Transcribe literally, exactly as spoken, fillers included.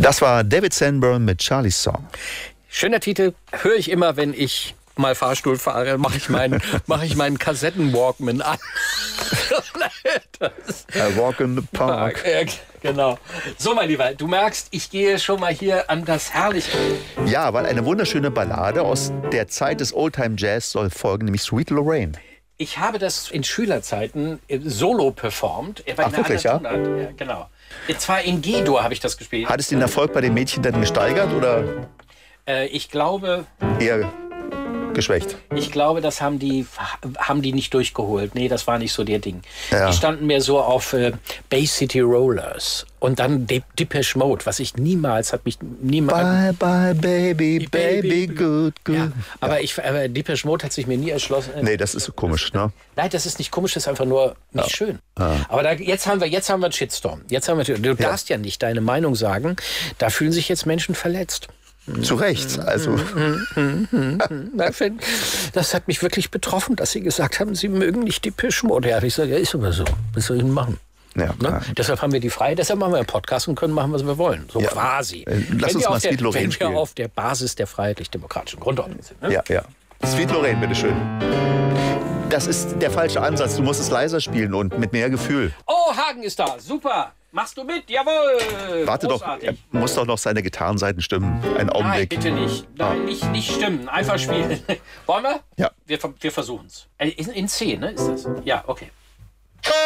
Das war David Sanborn mit Charlie's Song. Schöner Titel, höre ich immer, wenn ich mal Fahrstuhl fahre, mache ich meinen, mache ich meinen Kassetten-Walkman an. I walk in the park. Ja, genau. So, mein Lieber, du merkst, ich gehe schon mal hier an das Herrliche. Ja, weil eine wunderschöne Ballade aus der Zeit des Oldtime Jazz soll folgen, nämlich Sweet Lorraine. Ich habe das in Schülerzeiten solo performt. Ach, wirklich, ja? ja? Genau. Zwar in G-Dur habe ich das gespielt. Hat es den Erfolg bei den Mädchen dann gesteigert oder Äh, ich glaube, eher geschwächt? ich glaube, das haben die, haben die nicht durchgeholt. Nee, das war nicht so der Ding. Ja. Die standen mehr so auf äh, Bay City Rollers und dann De Depeche Mode, was ich niemals, hat mich niemals... Bye, bye, baby, baby, good, good. Ja, aber, ich, aber Depeche Mode hat sich mir nie erschlossen. Nee, das ist so komisch, ne? Nein, das ist nicht komisch, das ist einfach nur nicht Ja. schön. Ja. Aber da, jetzt haben wir jetzt haben wir einen Shitstorm. Jetzt haben wir, du darfst ja nicht deine Meinung sagen. Da fühlen sich jetzt Menschen verletzt. Zu Recht, also. Das hat mich wirklich betroffen, dass sie gesagt haben, sie mögen nicht Depeche Mode. Ja, ich sage, ja, ist aber so. Was soll ich denn machen? Ja, Ne? Deshalb haben wir die Freiheit, deshalb machen wir einen Podcast und können machen, was wir wollen. So Ja. quasi. Äh, lass wenn uns wir mal auf der, Sweet Lorraine wenn wir spielen. auf der Basis der freiheitlich-demokratischen Grundordnung sind. Ne? Ja, ja. Sweet Lorraine, bitteschön. Das ist der falsche Ansatz. Du musst es leiser spielen und mit mehr Gefühl. Oh, Hagen ist da. Super. Machst du mit? Jawohl. Warte doch, Großartig. er muss doch noch seine Gitarrenseiten stimmen. Einen Nein, Augenblick. bitte nicht. Nein, Ah. nicht, nicht stimmen. Einfach spielen. Wollen wir? Ja. Wir, wir versuchen es. In, in C, ne? Ist das? Ja, okay.